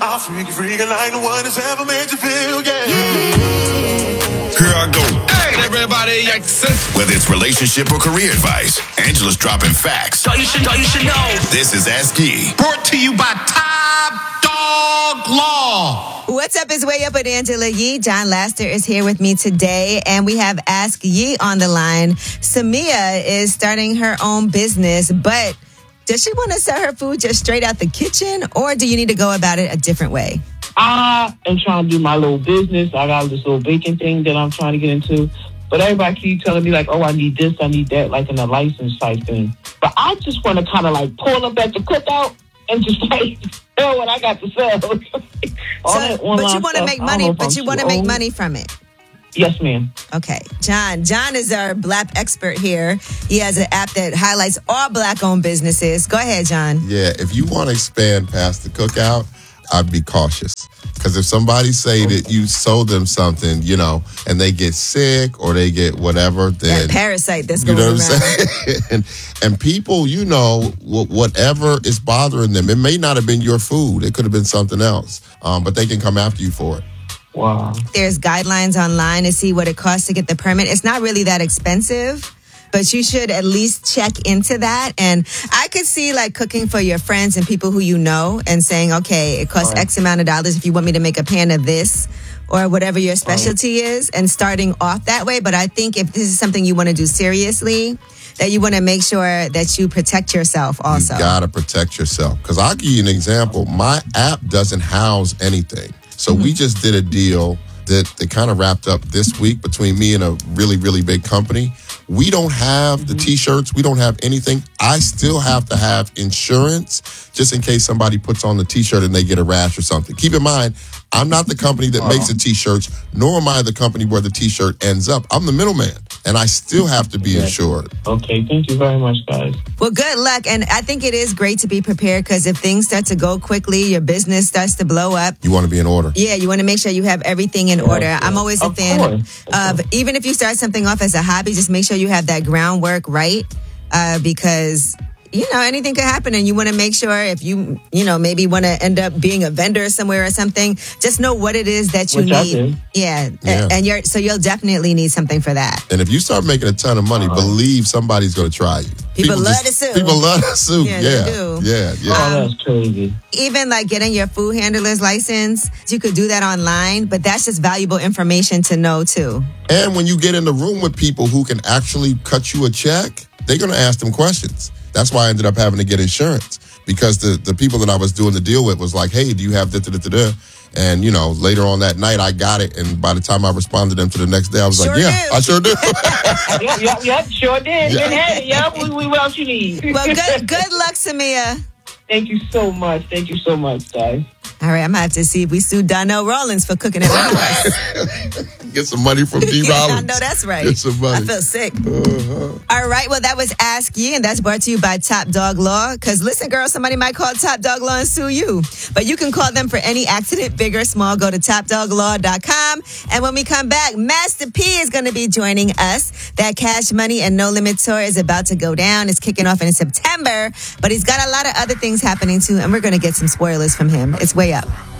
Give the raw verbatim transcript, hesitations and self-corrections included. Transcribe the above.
I'll freak you, freak you like no one has ever made you feel, yeah. Here I go. Hey, everybody, whether it's relationship or career advice, Angela's dropping facts. So you should know, you should know. This is Ask Yee. Brought to you by Top Dog Law. What's up? It's Way Up with Angela Yee. John Laster is here with me today, and we have Ask Yee on the line. Samia is starting her own business, but does she want to sell her food just straight out the kitchen, or do you need to go about it a different way? I am trying to do my little business. I got this little baking thing that I'm trying to get into. But everybody keep telling me, like, oh, I need this, I need that, like in a license type thing. But I just want to kind of, like, pull up at the cookout and just, like, sell what I got to sell. so, but you want to make money, but you want to make old. money from it. Yes, ma'am. Okay. John. John is our Black expert here. He has an app that highlights all Black-owned businesses. Go ahead, John. Yeah, if you want to expand past the cookout, I'd be cautious. Because if somebody say that you sold them something, you know, and they get sick or they get whatever, then... That parasite that's you going know what around. I'm saying? and, and people, you know, whatever is bothering them, it may not have been your food. It could have been something else. Um, but they can come after you for it. Wow. There's guidelines online to see what it costs to get the permit. It's not really that expensive, but you should at least check into that. And I could see like cooking for your friends and people who you know and saying, okay, it costs right. X amount of dollars if you want me to make a pan of this or whatever your specialty right. is, and starting off that way. But I think if this is something you want to do seriously, that you want to make sure that you protect yourself also. You got to protect yourself. Because I'll give you an example. My app doesn't house anything. So mm-hmm. we just did a deal that, that kind of wrapped up this week between me and a really, really big company. We don't have the T-shirts. We don't have anything. I still have to have insurance just in case somebody puts on the T-shirt and they get a rash or something. Keep in mind, I'm not the company that makes the T-shirts, nor am I the company where the T-shirt ends up. I'm the middleman, and I still have to be insured. Okay, thank you very much, guys. Well, good luck, and I think it is great to be prepared because if things start to go quickly, your business starts to blow up. You want to be in order. Yeah, you want to make sure you have everything in order. Yeah, I'm always a of fan course. of, of, even if you start something off as a hobby, just make sure you have that groundwork right uh, because... You know, anything could happen, and you want to make sure if you, you know, maybe want to end up being a vendor somewhere or something, just know what it is that you Which need. Yeah, yeah. and you're so you'll definitely need something for that. And if you start making a ton of money, uh-huh. believe somebody's going to try you. People, people love just, to sue. People love to sue. Yeah, Yeah, they do. yeah, yeah. Oh, that's crazy. Even like getting your food handler's license, you could do that online, but that's just valuable information to know too. And when you get in the room with people who can actually cut you a check, they're going to ask them questions. That's why I ended up having to get insurance because the, the people that I was doing the deal with was like, hey, do you have da da da da da? And, you know, later on that night, I got it. And by the time I responded to them to the next day, I was sure like, yeah, do. I sure do. yep, yep, yep, sure did. Yeah. Good head. Yep, we, we, what else you need? Well, good, good luck, Samia. Thank you so much. Thank you so much, guys. All right, I'm going to have to see if we sue Donnell Rollins for cooking at my house. Get some money from D. Yeah, Rollins. I know that's right. Get some money. I feel sick. Uh-huh. All right, well, that was Ask Yee, and that's brought to you by Top Dog Law. Because listen, girl, somebody might call Top Dog Law and sue you. But you can call them for any accident, big or small. Go to top dog law dot com. And when we come back, Master P is going to be joining us. That Cash Money and No Limit tour is about to go down. It's kicking off in September. But he's got a lot of other things happening, too. And we're going to get some spoilers from him. It's Way Up.